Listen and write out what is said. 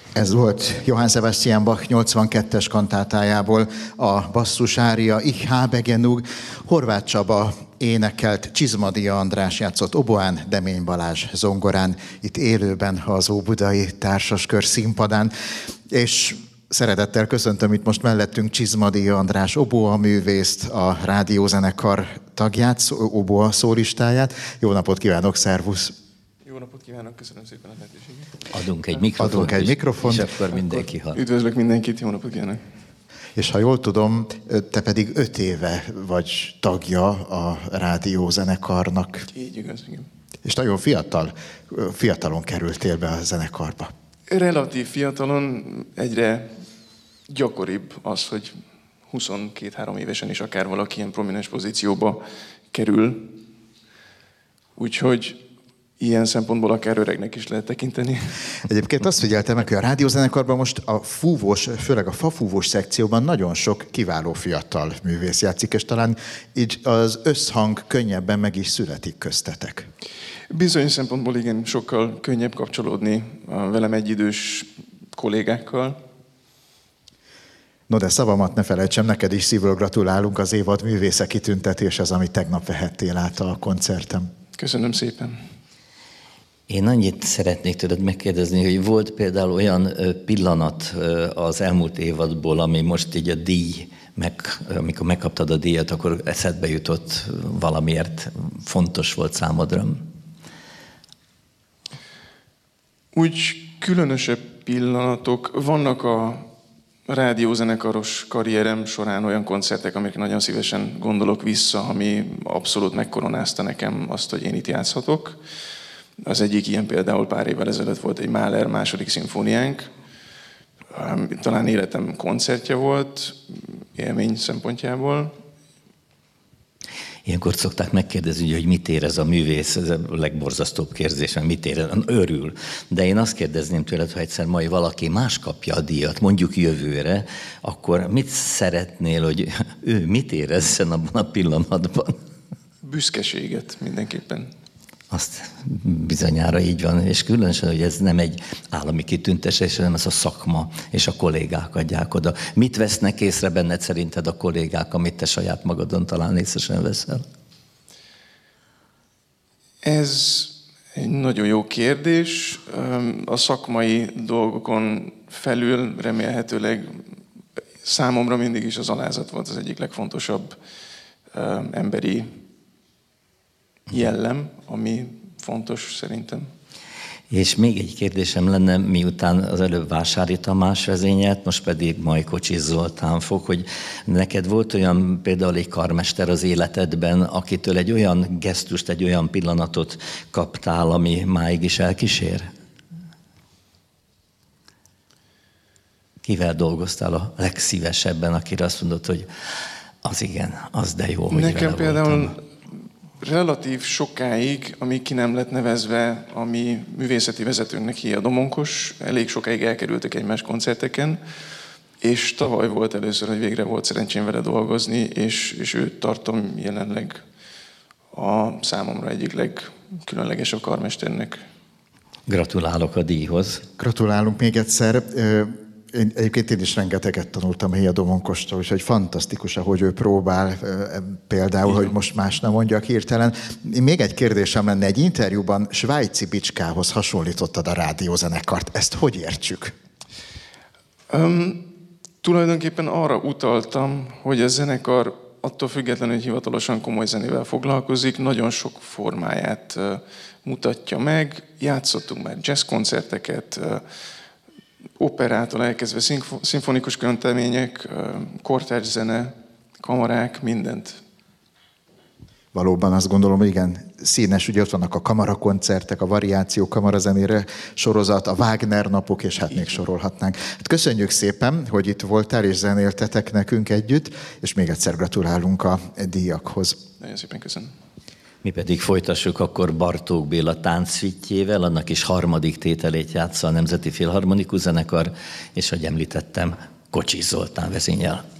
Ez volt Johann Sebastian Bach 82-es kantátájából a basszusária Ich habe genug. Horváth Csaba énekelt, Csizmadia András játszott oboán, Demény Balázs zongorán, itt élőben az Óbudai Társaskör színpadán. És szeretettel köszöntöm itt most mellettünk Csizmadia András oboa művészt, a rádiózenekar tagját, oboa szólistáját. Jó napot kívánok, szervusz! Jó napot kívánok, köszönöm szépen a lehetőséget. Adunk egy mikrofont, és akkor mindenki hall. Üdvözlök mindenkit, jó napot kívánok. És ha jól tudom, te pedig 5 éve vagy tagja a rádiózenekarnak. Így igaz, igen. És nagyon fiatalon kerültél be a zenekarba. Relatív fiatalon, egyre gyakoribb az, hogy 22-3 évesen is akár valaki ilyen prominens pozícióba kerül. Úgyhogy ilyen szempontból akár öregnek is lehet tekinteni. Egyébként azt figyeltem meg, hogy a rádiózenekarban most a fúvós, főleg a fafúvós szekcióban nagyon sok kiváló fiatal művész játszik, és talán így az összhang könnyebben meg is születik köztetek. Bizonyos szempontból igen, sokkal könnyebb kapcsolódni a velem egyidős kollégákkal. No, de szavamat ne felejtsem, neked is szívből gratulálunk az évad művésze kitüntetéshez, amit tegnap vehettél át a koncertem. Köszönöm szépen. Én annyit szeretnék tőled megkérdezni, hogy volt például olyan pillanat az elmúlt évadból, ami most így a díj, amikor megkaptad a díjat, akkor eszedbe jutott valamiért fontos volt számodra? Úgy különösebb pillanatok vannak a rádiózenekaros karrierem során olyan koncertek, amikre nagyon szívesen gondolok vissza, ami abszolút megkoronázta nekem azt, hogy én itt játszhatok. Az egyik ilyen például pár évvel ezelőtt volt egy Mahler második szimfóniánk. Talán életem koncertje volt, élmény szempontjából. Ilyenkor szokták megkérdezni, hogy mit érez a művész, ez a legborzasztóbb kérdés, mit érez, örül. De én azt kérdezném tőled, ha egyszer majd valaki más kapja a díjat, mondjuk jövőre, akkor mit szeretnél, hogy ő mit érezzen abban a pillanatban? Büszkeséget mindenképpen. Azt bizonyára így van, és különösen, hogy ez nem egy állami kitüntetés, hanem ez a szakma, és a kollégák adják oda. Mit vesznek észre benned szerinted a kollégák, amit te saját magadon talán észre veszel? Ez egy nagyon jó kérdés. A szakmai dolgokon felül remélhetőleg számomra mindig is az alázat volt az egyik legfontosabb emberi jellem, ami fontos szerintem. És még egy kérdésem lenne, miután az előbb Vásári Tamás vezényelt, most pedig majd Kocsis Zoltán fog, hogy neked volt olyan például egy karmester az életedben, akitől egy olyan gesztust, egy olyan pillanatot kaptál, ami máig is elkísér? Kivel dolgoztál a legszívesebben, akire azt mondod, hogy az igen, az de jó, hogy nekem például voltam. Relatív sokáig, amíg ki nem lett nevezve a mi művészeti vezetőnknek Hia Domonkos, elég sokáig elkerültek egymás koncerteken, és tavaly volt először, hogy végre volt szerencsém vele dolgozni, és őt tartom jelenleg a számomra egyik legkülönlegesebb karmesternek. Gratulálok a díjhoz. Gratulálunk még egyszer. Egyébként én is rengeteget tanultam Hia Domonkostól, úgyhogy fantasztikus, ahogy ő próbál, például, hogy most más nem mondjak hirtelen. Még egy kérdésem lenne, egy interjúban Svájci Bicskához hasonlítottad a rádiózenekart. Ezt hogy értsük? Tulajdonképpen arra utaltam, hogy a zenekar attól függetlenül, hogy hivatalosan komoly zenével foglalkozik, nagyon sok formáját mutatja meg. Játszottunk már jazzkoncerteket, operától elkezdve szimfonikus köntemények, kortárs zene, kamarák, mindent. Valóban azt gondolom, hogy igen, színes, ugye ott vannak a kamarakoncertek, a variáció kamarazenére sorozat, a Wagner napok, és hát még sorolhatnánk. Hát köszönjük szépen, hogy itt voltál, és zenéltetek nekünk együtt, és még egyszer gratulálunk a díjakhoz. Nagyon szépen köszönöm. Mi pedig folytassuk akkor Bartók Béla táncfittyével, annak is harmadik tételét játsza a Nemzeti Filharmonikus Zenekar, és ahogy említettem, Kocsis Zoltán vezényel.